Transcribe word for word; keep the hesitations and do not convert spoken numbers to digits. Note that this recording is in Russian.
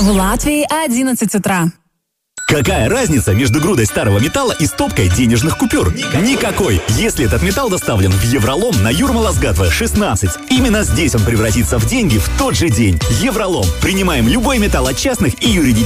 В Латвии одиннадцать утра. Какая разница между грудой старого металла и стопкой денежных купюр? Никакой. Никакой. Если этот металл доставлен в Евролом на Юрмала-Сгатве шестнадцать. Именно здесь он превратится в деньги в тот же день. Евролом. Принимаем любой металл от частных и юридических